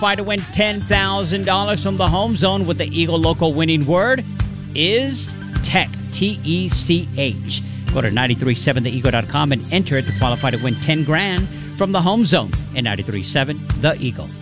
Qualify to win $10,000 from the Home Zone with the Eagle Local winning word is Tech, T-E-C-H. Go to 937theeagle.com and enter it to qualify to win $10,000 from the Home Zone in 93.7 The Eagle.